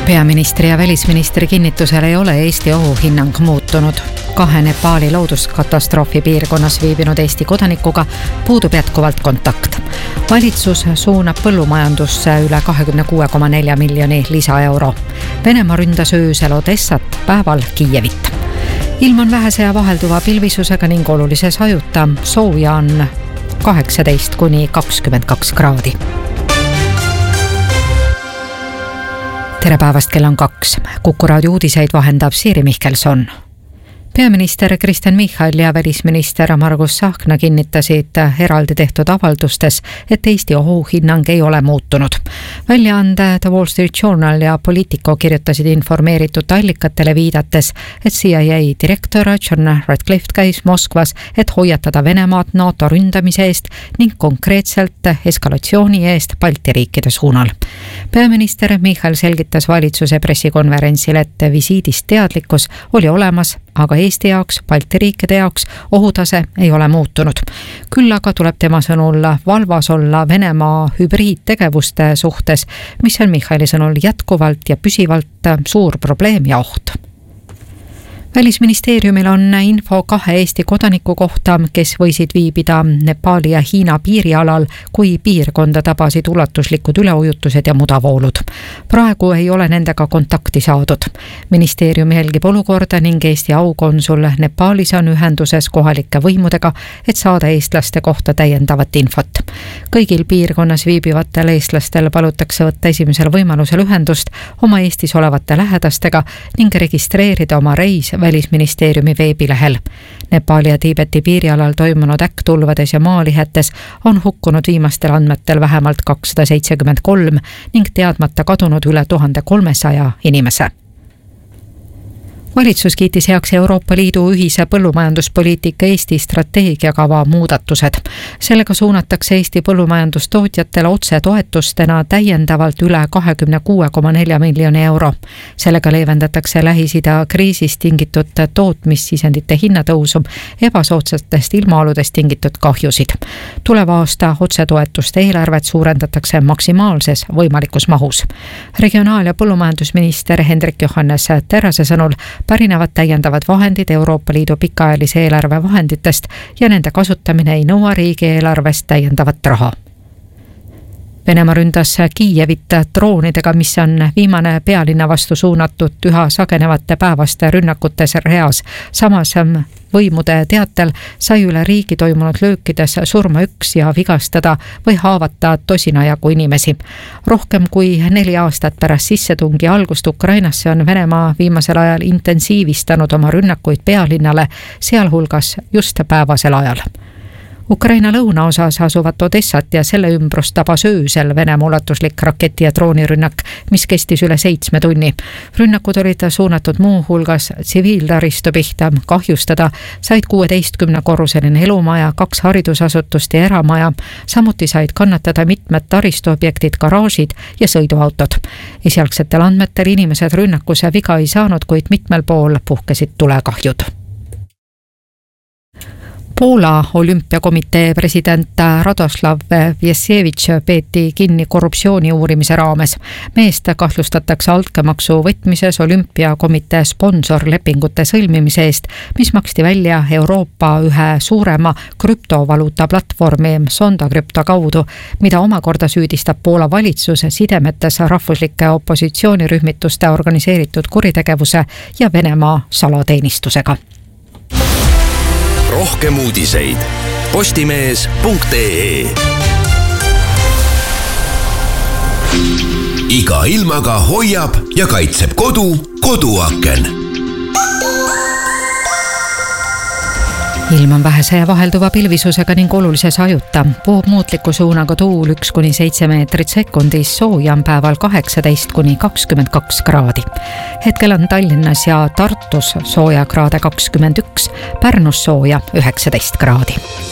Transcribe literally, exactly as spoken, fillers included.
Peaministri ja välisministri kinnitusel ei ole Eesti ohuhinnang muutunud. Kahe Nepaali looduskatastroofi piirkonnas viibinud Eesti kodanikuga puudub jätkuvalt kontakt. Valitsus suunab põllumajandusse üle kakskümmend kuus koma neli miljoni lisaeuro. Venemaa ründas öösel Odessat, päeval Kiievit. Ilm on vähese ja vahelduva pilvisusega ning olulise sajuta. Sooja on kaheksateist kuni kakskümmend kaks kraadi. Tere päevast, kell on kaks. Kuku raadio uudiseid vahendab Siiri Mihkelson. Peaminister Kristen Michal ja välisminister Margus Tsahkna kinnitasid eraldi tehtud avaldustes, et Eesti ohuhinnang ei ole muutunud. Väljaande The Wall Street Journal ja Politico kirjutasid informeeritud allikatele viidates, et C I A direktor John Ratcliffe käis Moskvas, et hoiatada Venemaad NATO ründamise eest ning konkreetselt eskalatsiooni eest Balti riikide suunal. Peaminister Michal selgitas valitsuse pressikonverentsil, et visiidist teadlikkus oli olemas, aga Eesti jaoks, Balti riikide jaoks ohutase ei ole muutunud. Küll aga tuleb tema sõnul valvas olla Venemaa hübriidtegevuste suhtes, mis on Michali sõnul jätkuvalt ja püsivalt suur probleem ja oht. Välisministeeriumil on info kahe Eesti kodaniku kohta, kes võisid viibida Nepaali ja Hiina piirialal, kui piirkonda tabasid ulatuslikud üleujutused ja mudavoolud. Praegu ei ole nendega kontakti saadud. Ministeerium jälgib olukorda ning Eesti aukonsul Nepaalis on ühenduses kohalike võimudega, et saada eestlaste kohta täiendavat infot. Kõigil piirkonnas viibivatel eestlastel palutakse võtta esimesel võimalusel ühendust oma Eestis olevate lähedastega ning registreerida oma reis Välisministeeriumi veebilehel. Nepaali ja Tiibeti piirialal toimunud äkkutulvades ja maalihetes on hukkunud viimastel andmetel vähemalt kakssada seitsekümmend kolm ning teadmata kadunud üle tuhat kolmsada inimese. Valitsus kiitis heaks Euroopa Liidu ühise põllumajanduspoliitika Eesti strateegiakava muudatused. Sellega suunatakse Eesti põllumajandustootjatele otse toetustena täiendavalt üle kakskümmend kuus koma neli miljoni euro. Sellega leevendatakse Lähis-Ida kriisist tingitud tootmissisendite hinnatõusu, ebasoodsatest ilmaoludest tingitud kahjusid. Tuleva aasta otsetoetuste eelarvet suurendatakse maksimaalses võimalikus mahus. Regionaal- ja põllumajandusminister Hendrik Johannes Terrase sõnul pärinevad täiendavad vahendid Euroopa Liidu pikaajalise eelarve vahenditest ja nende kasutamine ei nõua riigieelarvest täiendavat raha. Venemaa ründas Kiievit droonidega, mis on viimane pealinna vastu suunatud üha sagenevate päevaste rünnakutes reas. Samas võimude teatel sai üle riigi toimunud löökides surma üks ja vigastada või haavata tosina jagu inimesi. Rohkem kui neli aastat pärast sissetungi algust Ukrainasse on Venemaa viimasel ajal intensiivistanud oma rünnakuid pealinnale, sealhulgas just päevasel ajal. Ukraina lõunaosas asuvat Odessat ja selle ümbrust tabas öösel Venemaa ulatuslik raketi- ja droonirünnak, mis kestis üle seitsme tunni. Rünnakud olid suunatud muu hulgas tsiviiltaristu pihta. Kahjustada said kuueteistkümne korruseline elumaja, kaks haridusasutust ja eramaja. Samuti said kannatada mitmed taristuobjektid, garaažid ja sõiduautod. Esialgsetel andmetel inimesed rünnakuse viga ei saanud, kuid mitmel pool puhkesid tulekahjud. Poola olümpiakomitee president Radoslav Vjessevitš peeti kinni korruptsiooni uurimise raames. Meest kahtlustatakse altkäemaksu võtmises olümpiakomitee sponsorlepingute sõlmimise eest, mis maksti välja Euroopa ühe suurema krüptovaluuta platvormi Sonda krüpto kaudu, mida omakorda süüdistab Poola valitsus sidemetes rahvuslike opositsioonirühmituste organiseeritud kuritegevuse ja Venemaa salateenistusega. Rohkem uudiseid postimees punkt ee. Iga ilmaga hoiab ja kaitseb kodu koduaken. Ilm on vähese ja vahelduva pilvisusega ning olulise sajuta. Puhub muutliku suunaga tuul üks kuni seitse meetrit sekundis, sooja on päeval kaheksateist kuni kakskümmend kaks kraadi. Hetkel on Tallinnas ja Tartus sooja kraade kakskümmend üks, Pärnus sooja üheksateist kraadi.